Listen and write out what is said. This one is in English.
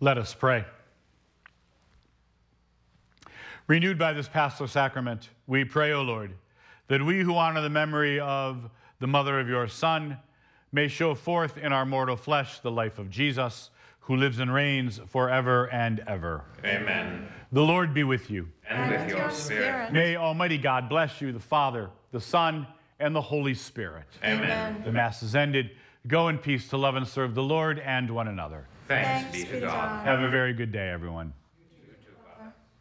Let us pray. Renewed by this Paschal sacrament, we pray, O Lord, that we who honor the memory of the mother of your Son may show forth in our mortal flesh the life of Jesus, who lives and reigns forever and ever. Amen. The Lord be with you. And with your spirit. May Almighty God bless you, the Father, the Son, and the Holy Spirit. Amen. The Mass is ended. Go in peace to love and serve the Lord and one another. Thanks be to God. Have a very good day, everyone.